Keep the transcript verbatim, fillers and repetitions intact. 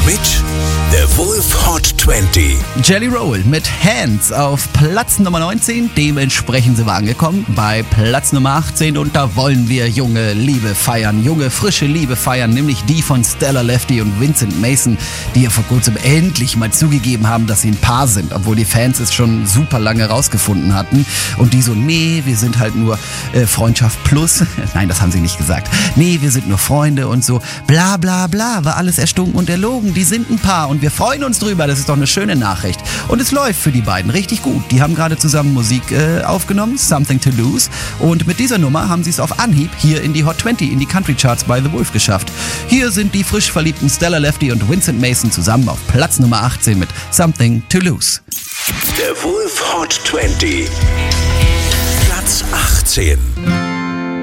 mit The Wolf Hot zwanzig. Jelly Roll mit Hands auf Platz Nummer neunzehn. Dementsprechend sind wir angekommen bei Platz Nummer achtzehn. Und da wollen wir junge Liebe feiern. Junge, frische Liebe feiern. Nämlich die von Stella Lefty und Vincent Mason, die ja vor kurzem endlich mal zugegeben haben, dass sie ein Paar sind. Obwohl die Fans es schon super lange rausgefunden hatten. Und die so, nee, wir sind halt nur äh, Freundschaft plus. Nein, das haben sie nicht gesagt. Nee, wir sind nur Freunde und so. Bla bla bla, war alles erstunken und erlogen. Die sind ein Paar und wir freuen uns drüber. Das ist doch eine schöne Nachricht. Und es läuft für die beiden richtig gut. Die haben gerade zusammen Musik äh, aufgenommen, Something to Lose. Und mit dieser Nummer haben sie es auf Anhieb hier in die Hot zwanzig, in die Country Charts bei The Wolf geschafft. Hier sind die frisch verliebten Stella Lefty und Vincent Mason zusammen auf Platz Nummer achtzehn mit Something to Lose. The Wolf Hot zwanzig. Platz achtzehn.